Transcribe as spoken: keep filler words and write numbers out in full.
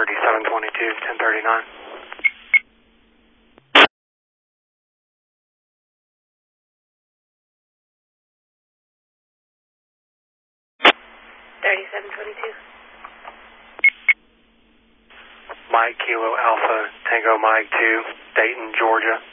thirty-seven twenty-two, ten thirty-nine. thirty-seven twenty-two. Mike Kilo Alpha Tango Mike two, Dayton, Georgia.